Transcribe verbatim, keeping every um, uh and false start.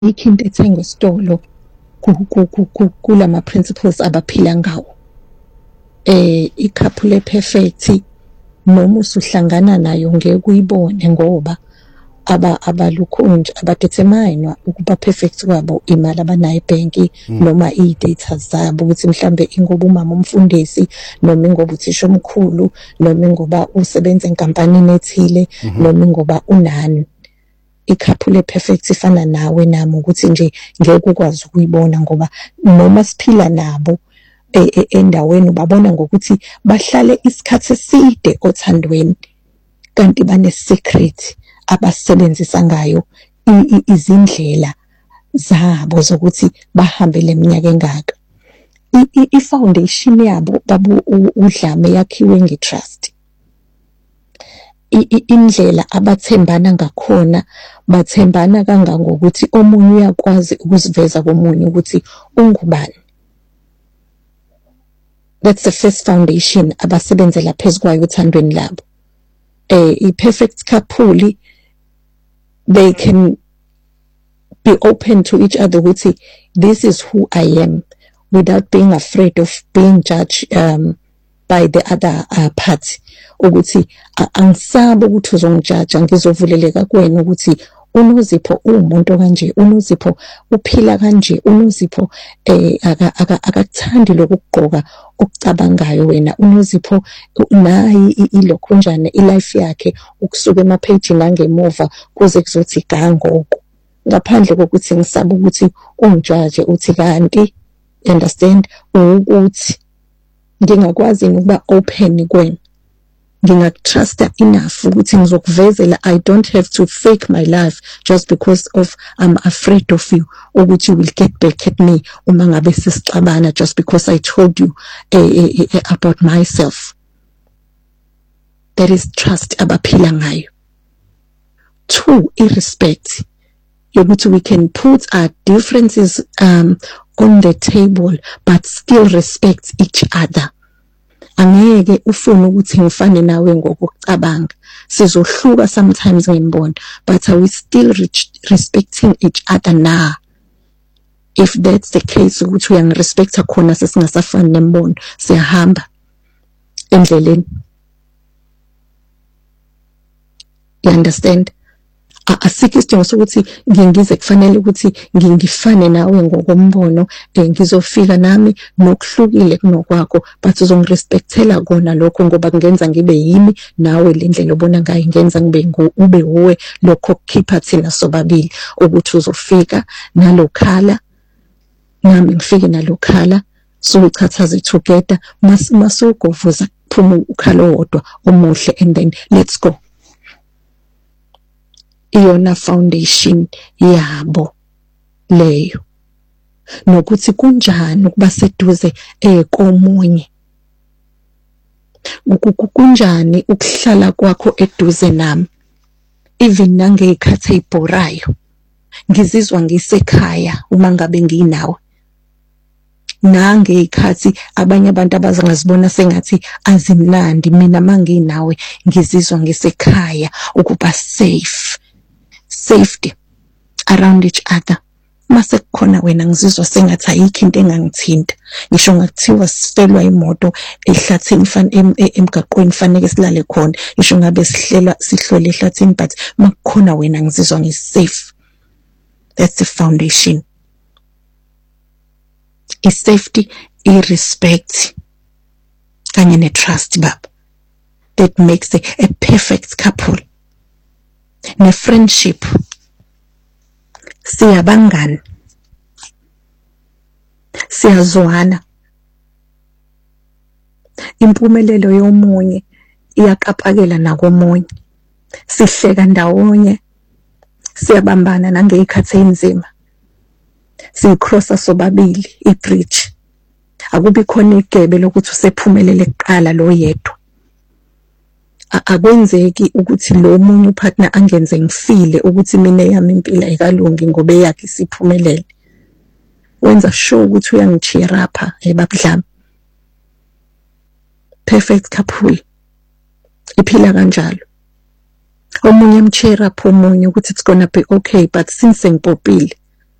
ayikho into ethengwa esitolo kulama principles abaphila ngawo. Eh i-couple perfect noma usuhlangana nayo ngeke uyibone ngoba aba abalukhunja abadetermine ukuba perfect kwabo imali abanayo ebhenki noma i-data zabo ukuthi mhlambe ingoba umama umfundisi noma ingoba uthisha omkhulu noma ingoba usebenza enkampanini ethile noma ingoba unani. I-couple perfect ifana nawe nami ukuthi nje ngeke ukwazi ukuyibona ngoba noma siphila nabo endaweni ubabona ngokuthi bahlale isikhathi eside othandweni kanti bane secret abasebenzisa ngayo izindlela zabo zokuthi bahambe leminyaka engaka. I-foundation yabo babu udlame yakhiwe ngetrust. Indlela abathembana ngakhona bathembana kangangokuthi omunye uyakwazi ukuziveza komunye ukuthi ungubani. That's the first foundation abasebenzela phezukwayo uthandweni labo. Eh i-perfect couple they can be open to each other ukuthi this is who I am without being afraid of being judged um, by the other uh, party. Ukuthi angisabe ukuthi uzongijudge ngizovuleleka kuwena ukuthi uNozipho umuntu kanje uNozipho uphila kanje uNozipho eh akakuthandi lokugqoka okucabangayo wena uNozipho nayi ilokho njane ilife yakhe ukusuka emapage nangemuva kuze kuzothi gangoko ngaphandle kokuthi ngisaba ukuthi ungijudge uthi kanti understand ukuthi ngingakwazi ukuba open kuwena ngingakutrust enough ukuthi ngizokuvezela. I don't have to fake my life just because of I'm afraid of you ukuthi you will get back at me uma ngabe sisixabana just because I told you eh, eh, eh, about myself. There is trust abaphila ngayo. Two, irrespect yokuthi we can put our differences um on the table but still respect each other. Angeke ufune ukuthi ngifane nawe ngokucabanga sizohluka sometimes ngembona but are we still respecting each other now? If that's the case ukuthi uyangirespekta khona sesingasafani nembono siyahamba endleleni. You understand? Asikho isidingo sokuthi ngingize kufanele ukuthi ngingifane nawe ngokombono ngizofika nami nokuhlukile kunokwakho but uzongirespectela kona lokho ngoba kungenza ngibe yimi nawe le ndlela obona ngayo ngenza ngibe ube wowe lokho kukhipha thina sobabili ukuthi uzofika nalokhala nami ngifike nalokhala so uchathaze together masugovuza phuma ukhalo wodwa omuhle and then let's go. Iyona foundation yabo leyo nokuthi kunjani ukuba seduze eh komunye kunjani ukuhlala kwakho eduze nami even nangekhathi ibhorayo ngizizwa ngisekhaya uma ngabe nginawe nangekhathi abanye abantu abazangazibona sengathi azimnandi mina manginawe ngizizwa ngisekhaya ukuba safe. Safety around each other. Mase kukhona wena ngizizwa sengathi ayikho into engangithinta. Ngisho ngakuthiwa sifelwa imoto ehlathini fan emgaqweni fanele silale khona. Ngisho ngabe sihlela sihlole ehlathini but makukhona wena ngizizwa ngisafe. That's the foundation. Is safety, i respect kanye ne trust bab. That makes a, a perfect couple. Ne friendship siyabangana siyazwana impumelelo yomunye iyaqaphakela nakomunye sihleka ndawonye siyabambana nangekhathi enzima sicrossa sobabili ibridge akubi khona igebe lokuthi usephumelele kuqala lo yedwa. Akwenzeki ukuthi lo munye upartner angenze ngifile ukuthi mina yami impilo ayikalungi ngoba yakhe siphumelele. Wenza sure ukuthi uyangicheer up ebabudlami. Perfect couple iphila kanjalo. Omunye mcheer up omunye ukuthi it's gonna be okay but since ngipopile